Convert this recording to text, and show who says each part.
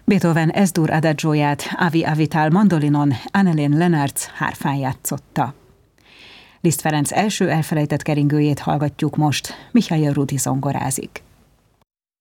Speaker 1: Beethoven S-dur adagióját Avi Avital mandolinon, Anne-Hélène Lenartz hárfán játszotta. Liszt Ferenc első elfelejtett keringőjét hallgatjuk most, Mihály Rudi zongorázik.